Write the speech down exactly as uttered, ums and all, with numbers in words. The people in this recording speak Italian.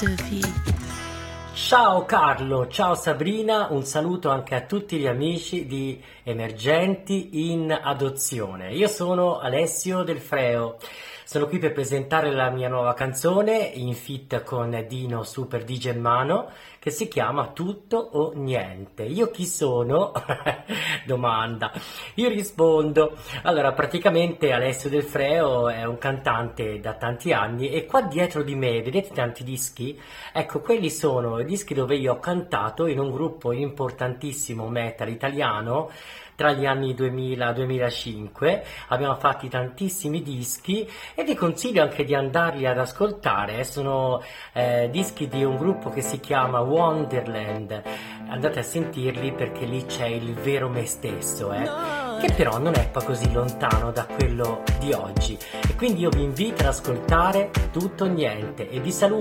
de vie. Ciao Carlo, ciao Sabrina, un saluto anche a tutti gli amici di Emergenti in Adozione. Io sono Alessio Del Freo, sono qui per presentare la mia nuova canzone in feat con Dino Super D J Mano che si chiama Tutto o Niente. Io chi sono? Domanda. Io rispondo. Allora, praticamente Alessio Del Freo è un cantante da tanti anni e qua dietro di me, vedete tanti dischi? Ecco, quelli sono i dischi dove io ho cantato in un gruppo importantissimo metal italiano tra gli anni duemila duemilacinque. Abbiamo fatto tantissimi dischi e vi consiglio anche di andarli ad ascoltare. Sono eh, dischi di un gruppo che si chiama Wonderland. Andate a sentirli perché lì c'è il vero me stesso, eh? Che però non è poi così lontano da quello di oggi. E quindi io vi invito ad ascoltare Tutto o Niente e vi saluto.